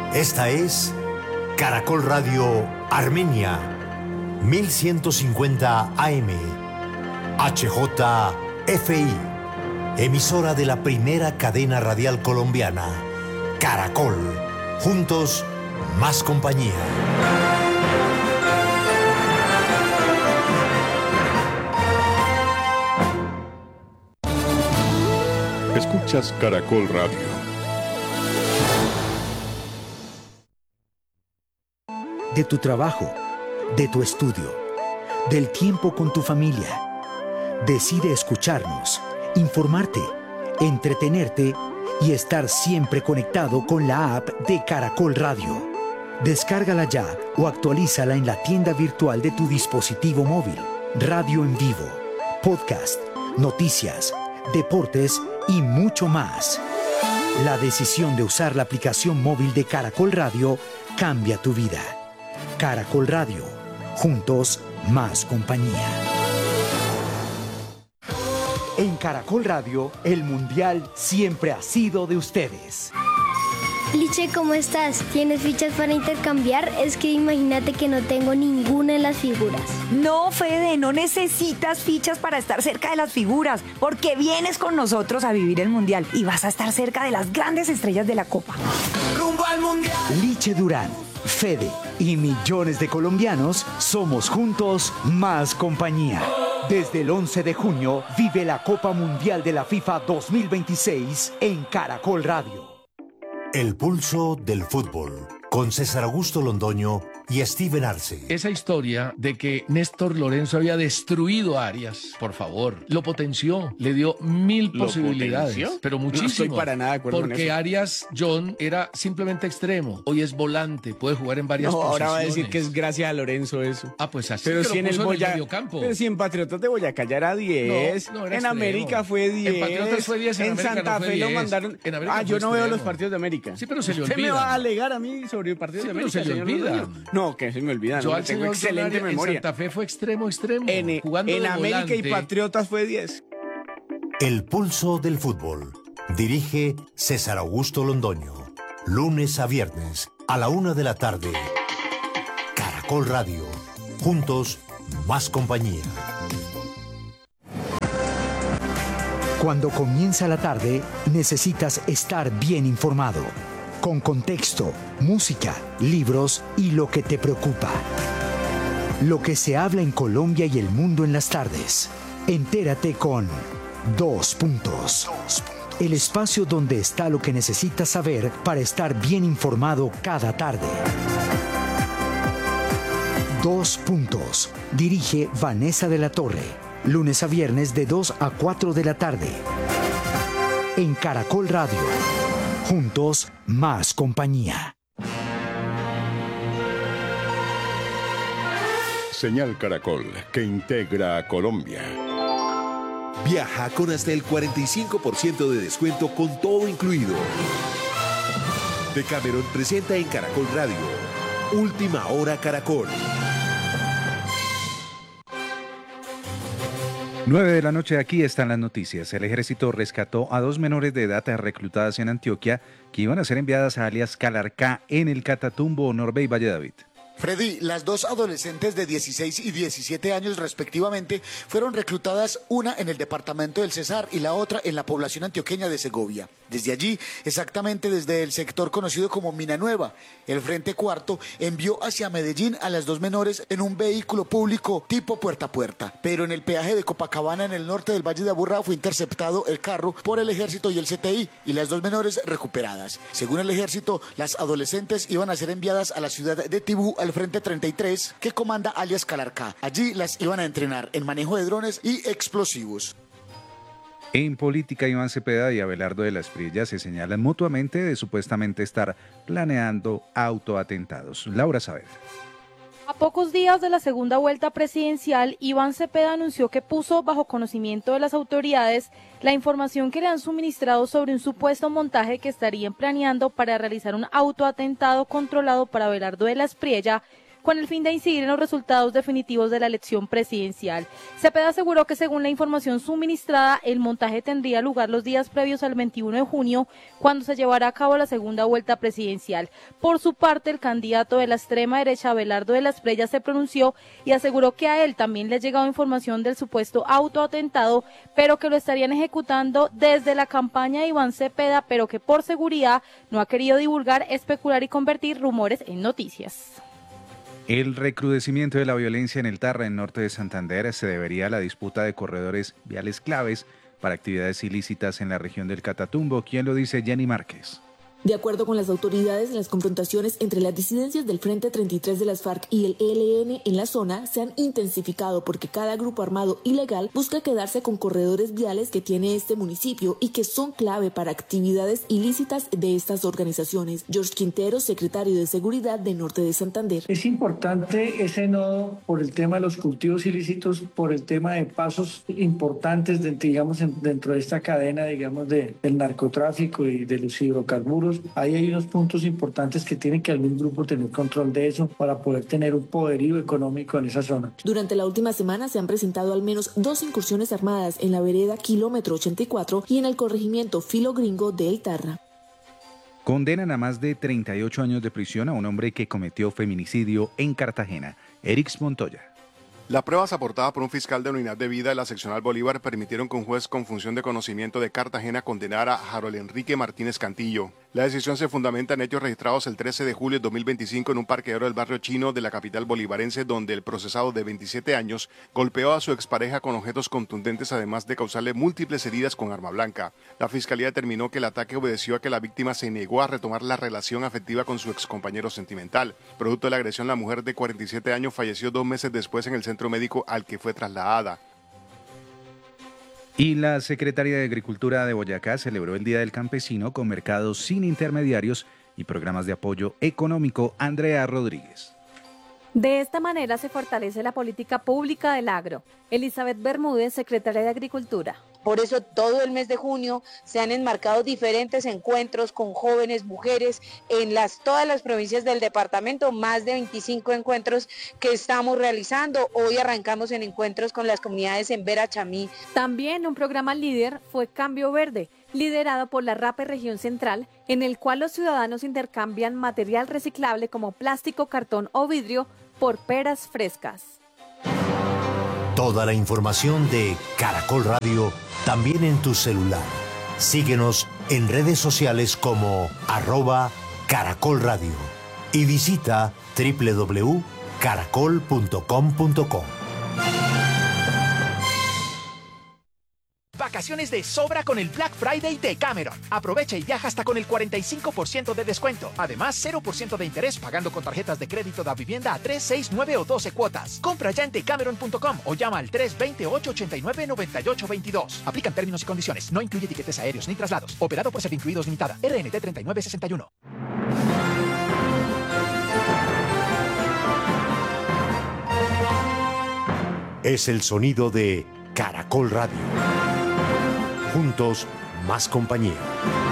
Esta es Caracol Radio Armenia, 1150 AM, HJFI, emisora de la primera cadena radial colombiana, Caracol, juntos, más compañía. Escuchas Caracol Radio. De tu trabajo, de tu estudio, del tiempo con tu familia. Decide escucharnos, informarte, entretenerte y estar siempre conectado con la app de Caracol Radio. Descárgala ya o actualízala en la tienda virtual de tu dispositivo móvil. Radio en vivo, podcast, noticias, deportes y mucho más. La decisión de usar la aplicación móvil de Caracol Radio cambia tu vida. Caracol Radio. Juntos, más compañía. En Caracol Radio, el Mundial siempre ha sido de ustedes. Liche, ¿cómo estás? ¿Tienes fichas para intercambiar? Es que imagínate que no tengo ninguna en las figuras. No, Fede, no necesitas fichas para estar cerca de las figuras, porque vienes con nosotros a vivir el Mundial y vas a estar cerca de las grandes estrellas de la Copa. ¡Rumbo al Mundial! Liche Durán, Fede y millones de colombianos somos juntos más compañía. Desde el 11 de junio vive la Copa Mundial de la FIFA 2026 en Caracol Radio. El pulso del fútbol, con César Augusto Londoño y Steven Arce. Esa historia de que Néstor Lorenzo había destruido a Arias, por favor, lo potenció, le dio 1000 posibilidades, potenció? pero muchísimo. No estoy para nada de acuerdo con porque eso. Arias John era simplemente extremo, hoy es volante, puede jugar en varias No, posiciones. ahora va a decir que es gracias a Lorenzo eso. Ah, pues así Pero que si lo en el puso Boyacá, mediocampo. pero si en Patriotas de Boyacá ya era 10, No, era en extremo. América fue 10, En Patriotas fue 10, en América Santa no fue Fe lo 10. mandaron. En América Yo fue no veo extremo. los partidos de América. Sí, pero se le ¿Usted me olvida. va a alegar a mí sobre partidos Sí, de pero América, se le señor olvida. Londoño? No, que se me olvida, Yo no, al tengo señor excelente Solari memoria. En Santa Fe fue extremo, jugando En de América y volante. Patriotas fue 10. El pulso del fútbol. Dirige César Augusto Londoño. Lunes a viernes a la 1 de la tarde. Caracol Radio. Juntos, más compañía. Cuando comienza la tarde, necesitas estar bien informado, con contexto, música, libros y lo que te preocupa. Lo que se habla en Colombia y el mundo en las tardes. Entérate con Dos Puntos. El espacio donde está lo que necesitas saber para estar bien informado cada tarde. Dos Puntos. Dirige Vanessa de la Torre. Lunes a viernes de 2 a 4 de la tarde. En Caracol Radio. Juntos, más compañía. Señal Caracol, que integra a Colombia. Viaja con hasta el 45% de descuento con todo incluido. Decameron presenta en Caracol Radio. Última hora Caracol. 9 de la noche, aquí están las noticias. El ejército rescató a 2 menores de edad reclutadas en Antioquia que iban a ser enviadas a alias Calarcá en el Catatumbo, Norbe y Valle David. Freddy, las dos adolescentes de 16 y 17 años respectivamente fueron reclutadas, una en el departamento del Cesar y la otra en la población antioqueña de Segovia. Desde allí, exactamente desde el sector conocido como Mina Nueva, el Frente Cuarto envió hacia Medellín a las dos menores en un vehículo público tipo puerta a puerta. Pero en el peaje de Copacabana, en el norte del Valle de Aburrá, fue interceptado el carro por el ejército y el CTI y las dos menores recuperadas. Según el ejército, las adolescentes iban a ser enviadas a la ciudad de Tibú, al Frente 33, que comanda alias Calarcá. Allí las iban a entrenar en manejo de drones y explosivos. En política, Iván Cepeda y Abelardo de la Espriella se señalan mutuamente de supuestamente estar planeando autoatentados. Laura Saavedra. A pocos días de la segunda vuelta presidencial, Iván Cepeda anunció que puso bajo conocimiento de las autoridades la información que le han suministrado sobre un supuesto montaje que estarían planeando para realizar un autoatentado controlado para Abelardo de la Espriella, con el fin de incidir en los resultados definitivos de la elección presidencial. Cepeda aseguró que según la información suministrada, el montaje tendría lugar los días previos al 21 de junio, cuando se llevará a cabo la segunda vuelta presidencial. Por su parte, el candidato de la extrema derecha, Abelardo de la Espriella, se pronunció y aseguró que a él también le ha llegado información del supuesto autoatentado, pero que lo estarían ejecutando desde la campaña de Iván Cepeda, pero que por seguridad no ha querido divulgar, especular y convertir rumores en noticias. El recrudecimiento de la violencia en el Tarra, en norte de Santander, se debería a la disputa de corredores viales claves para actividades ilícitas en la región del Catatumbo. ¿Quién lo dice? Jenny Márquez. De acuerdo con las autoridades, las confrontaciones entre las disidencias del Frente 33 de las FARC y el ELN en la zona se han intensificado porque cada grupo armado ilegal busca quedarse con corredores viales que tiene este municipio y que son clave para actividades ilícitas de estas organizaciones. George Quintero, secretario de Seguridad de Norte de Santander. Es importante ese nodo por el tema de los cultivos ilícitos, por el tema de pasos importantes dentro de esta cadena, del narcotráfico y de los hidrocarburos. Ahí hay unos puntos importantes que tiene que algún grupo tener control de eso para poder tener un poderío económico en esa zona. Durante la última semana se han presentado al menos 2 incursiones armadas en la vereda Kilómetro 84 y en el corregimiento Filo Gringo de El Tarra. Condenan a más de 38 años de prisión a un hombre que cometió feminicidio en Cartagena. Erix Montoya. Las pruebas aportadas por un fiscal de unidad de vida de la seccional Bolívar permitieron que un juez con función de conocimiento de Cartagena condenara a Harold Enrique Martínez Cantillo. La decisión se fundamenta en hechos registrados el 13 de julio de 2025 en un parqueadero del barrio chino de la capital bolivarense, donde el procesado de 27 años golpeó a su expareja con objetos contundentes, además de causarle múltiples heridas con arma blanca. La fiscalía determinó que el ataque obedeció a que la víctima se negó a retomar la relación afectiva con su excompañero sentimental. Producto de la agresión, la mujer de 47 años falleció 2 meses después en el centro médico al que fue trasladada. Y la Secretaría de Agricultura de Boyacá celebró el Día del Campesino con mercados sin intermediarios y programas de apoyo económico. Andrea Rodríguez. De esta manera se fortalece la política pública del agro. Elizabeth Bermúdez, secretaria de Agricultura. Por eso todo el mes de junio se han enmarcado diferentes encuentros con jóvenes, mujeres, en todas las provincias del departamento, más de 25 encuentros que estamos realizando. Hoy arrancamos en encuentros con las comunidades en Vera Chamí. También un programa líder fue Cambio Verde, liderado por la RAPE Región Central, en el cual los ciudadanos intercambian material reciclable como plástico, cartón o vidrio por peras frescas. Toda la información de Caracol Radio también en tu celular. Síguenos en redes sociales como @Caracol Radio y visita www.caracol.com.co. Vacaciones de sobra con el Black Friday de Cameron. Aprovecha y viaja hasta con el 45% de descuento. Además, 0% de interés pagando con tarjetas de crédito de vivienda a 3, 6, 9 o 12 cuotas. Compra ya en decameron.com o llama al 320-889-9822. Aplican términos y condiciones. No incluye tiquetes aéreos ni traslados. Operado por Servincluidos Limitada. RNT 3961. Es el sonido de Caracol Radio. Juntos, más compañía.